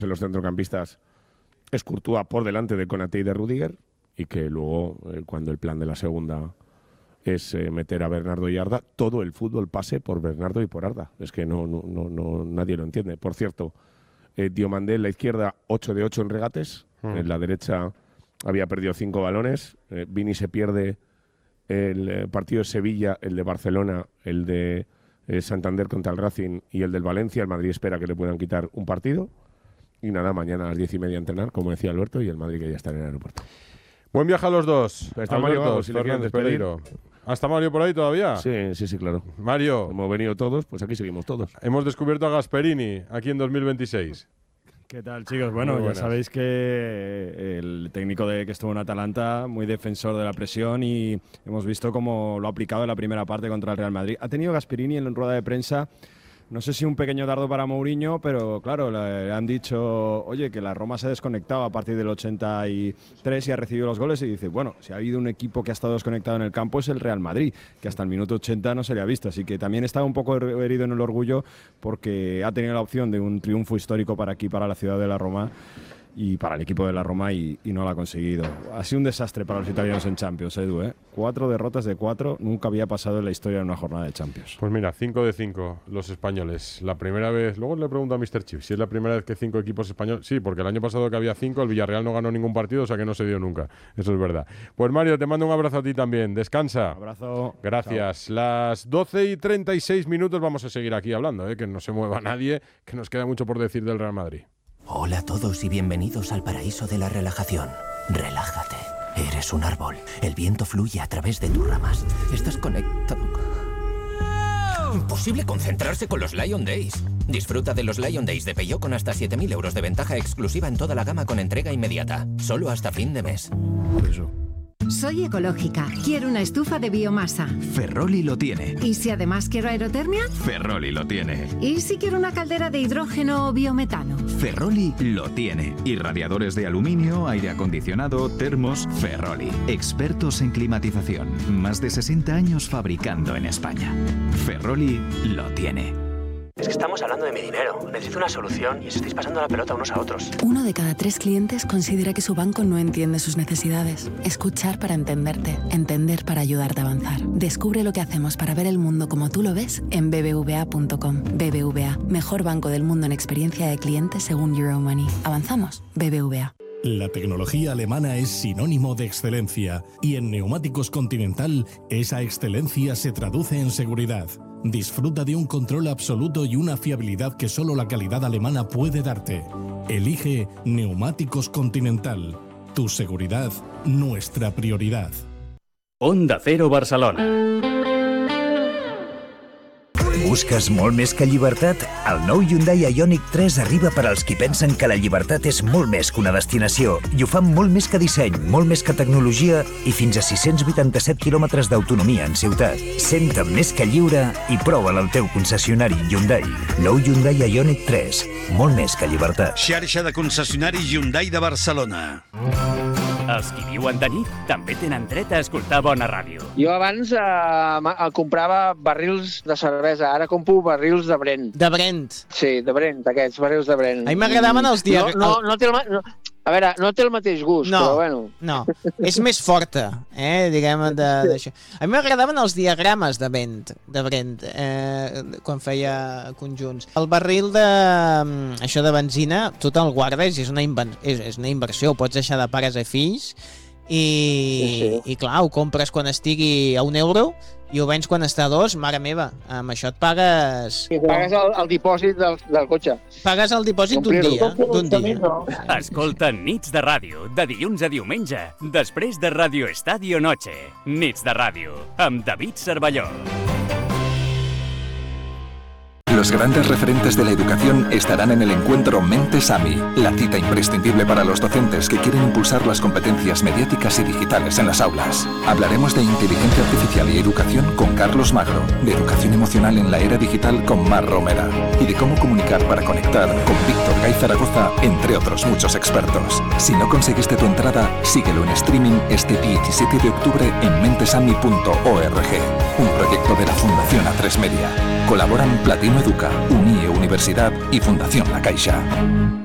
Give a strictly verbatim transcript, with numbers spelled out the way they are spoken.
de los centrocampistas es Courtois por delante de Konaté y de Rüdiger, y que luego, eh, cuando el plan de la segunda es eh, meter a Bernardo y Arda, todo el fútbol pase por Bernardo y por Arda. Es que no, no, no, no nadie lo entiende. Por cierto, eh, Diomandé en la izquierda, ocho de ocho en regates. Mm. En la derecha había perdido cinco balones. Eh, Vini se pierde el eh, partido de Sevilla, el de Barcelona, el de eh, Santander contra el Racing y el del Valencia. El Madrid espera que le puedan quitar un partido. Y nada, mañana a las diez y media entrenar, como decía Alberto, y el Madrid que ya está en el aeropuerto. Buen viaje a los dos. Está Alberto, Mario Gago, si le quieren despedir. Pereiro. ¿Hasta Mario por ahí todavía? Sí, sí, sí, claro. Mario. Hemos venido todos, pues aquí seguimos todos. Hemos descubierto a Gasperini aquí en dos mil veintiséis. ¿Qué tal, chicos? Bueno, ya sabéis que el técnico de que estuvo en Atalanta, muy defensor de la presión, y hemos visto cómo lo ha aplicado en la primera parte contra el Real Madrid. Ha tenido Gasperini en la rueda de prensa, no sé si un pequeño dardo para Mourinho, pero claro, le han dicho, oye, que la Roma se ha desconectado a partir del ochenta y tres y ha recibido los goles, y dice, bueno, si ha habido un equipo que ha estado desconectado en el campo es el Real Madrid, que hasta el minuto ochenta no se le ha visto, así que también estaba un poco herido en el orgullo porque ha tenido la opción de un triunfo histórico para aquí, para la ciudad de la Roma, y para el equipo de la Roma, y, y no lo ha conseguido. Ha sido un desastre para los italianos en Champions, Edu, ¿eh? Cuatro derrotas de cuatro, nunca había pasado en la historia en una jornada de Champions. Pues mira, cinco de cinco los españoles. La primera vez, luego le pregunto a míster Chip si es la primera vez que cinco equipos españoles. Sí, porque el año pasado que había cinco, el Villarreal no ganó ningún partido, o sea que no se dio nunca. Eso es verdad. Pues Mario, te mando un abrazo a ti también. Descansa. Un abrazo. Gracias. Chao. Las doce y treinta y seis minutos vamos a seguir aquí hablando, ¿eh? Que no se mueva nadie, que nos queda mucho por decir del Real Madrid. Hola a todos y bienvenidos al paraíso de la relajación. Relájate. Eres un árbol. El viento fluye a través de tus ramas. Estás conectado. Imposible concentrarse con los Lion Days. Disfruta de los Lion Days de Peugeot con hasta siete mil euros de ventaja exclusiva en toda la gama con entrega inmediata. Solo hasta fin de mes. Eso. Soy ecológica. Quiero una estufa de biomasa. Ferroli lo tiene. ¿Y si además quiero aerotermia? Ferroli lo tiene. ¿Y si quiero una caldera de hidrógeno o biometano? Ferroli lo tiene. Y radiadores de aluminio, aire acondicionado, termos. Ferroli. Expertos en climatización. Más de sesenta años fabricando en España. Ferroli lo tiene. Es que estamos hablando de mi dinero. Necesito una solución y os estáis pasando la pelota unos a otros. Uno de cada tres clientes considera que su banco no entiende sus necesidades. Escuchar para entenderte. Entender para ayudarte a avanzar. Descubre lo que hacemos para ver el mundo como tú lo ves en b b v a punto com. B B V A, mejor banco del mundo en experiencia de cliente según Euromoney. ¿Avanzamos? B B V A. La tecnología alemana es sinónimo de excelencia y en Neumáticos Continental esa excelencia se traduce en seguridad. Disfruta de un control absoluto y una fiabilidad que solo la calidad alemana puede darte. Elige Neumáticos Continental. Tu seguridad, nuestra prioridad. Onda Cero Barcelona. Busques molt més que llibertat? El nou Hyundai Ioniq tres arriba per als qui pensen que la llibertat és molt més que una destinació i ho fan molt més que disseny, molt més que tecnologia i fins a sis-cents vuitanta-set quilòmetres d'autonomia en ciutat. Senta't més que lliure i prova'l al teu concessionari Hyundai. Nou Hyundai Ioniq tres, molt més que llibertat. Xarxa de concessionaris Hyundai de Barcelona. Els qui viuen de nit també tenen dret a escoltar bona ràdio. Jo abans eh, comprava barrils de cervesa, ara compro barrils de Brent. De Brent? Sí, de Brent, aquests barrils de Brent. A mi m'agradaven els diaris... No, no, no té el... No... A veure, no té el mateix gust, no, però bueno. No, és més forta, eh, diguem, d'això. A mi m'agradaven els diagrames de Brent, de Brent, eh, quan feia conjunts. El barril de, això de benzina, tu te'l guardes i és una, inven és, és una inversió, ho pots deixar de pares a fills i, sí, sí. i clar, ho compres quan estigui a un euro i ho vens quan està a dos, mare meva, amb això et pagues... Sí, pagues el, el dipòsit del, del cotxe. Pagues el dipòsit d'un dia, d'un dia. Escolta Nits de Ràdio, de dilluns a diumenge, després de Radio Estadio Noche. Nits de Ràdio, amb David Cervelló. Los grandes referentes de la educación estarán en el encuentro Mentes AMI, la cita imprescindible para los docentes que quieren impulsar las competencias mediáticas y digitales en las aulas. Hablaremos de inteligencia artificial y educación con Carlos Magro, de educación emocional en la era digital con Mar Romera y de cómo comunicar para conectar con Víctor Gay Zaragoza, entre otros muchos expertos. Si no conseguiste tu entrada, síguelo en streaming este diecisiete de octubre en mentesami punto org, un proyecto de la Fundación A tres Media. Colaboran Platino Educa, Unie Universidad y Fundación La Caixa.